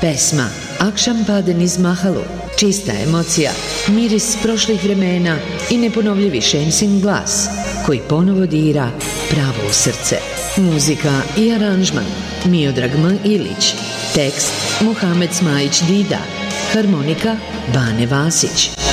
Pesma Akşam pade niz mahalu, čista emocija, miris prošlih vremena i neponovljivi Šemsin glas koji ponovo dira pravo u srce. Muzika i aranžman Miodrag M. Ilić, tekst Muhamed Smajić Dida, harmonika Bane Vasić.